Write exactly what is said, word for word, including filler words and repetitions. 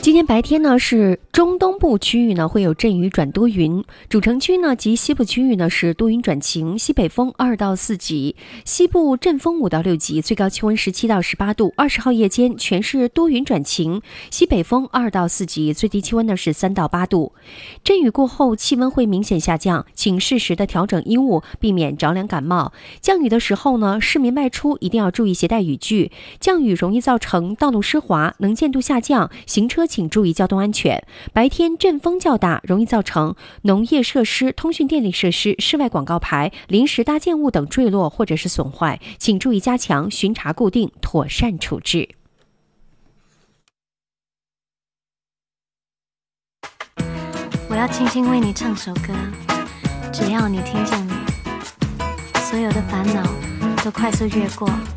今天白天呢是中东部区域呢会有阵雨转多云，主城区呢及西部区域呢是多云转晴，西北风二到四级，西部阵风五到六级，最高气温十七到十八度。二十号夜间全市多云转晴，西北风二到四级，最低气温呢是三到八度。阵雨过后气温会明显下降，请适时的调整衣物，避免着凉感冒。降雨的时候呢，市民外出一定要注意携带雨具，降雨容易造成道路湿滑，能见度下降，行车请注意交通安全。白天阵风较大，容易造成农业设施、通讯电力设施、室外广告牌、临时搭建物等坠落或者是损坏，请注意加强巡查固定，妥善处置。 我要轻轻为你唱首歌，只要你听见了，所有的烦恼都快速越过。